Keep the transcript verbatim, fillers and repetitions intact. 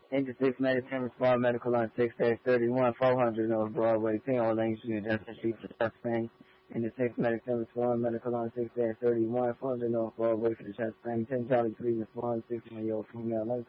Interstate Medicine Respond Medical on six thirty-one, four hundred North Broadway, P O Lane Street, Justin Street, for chest pain. Interstate Medicine Respond Medical on six thirty-one, four hundred North Broadway for the chest pain. ten Charlie three Respond, six one year old female.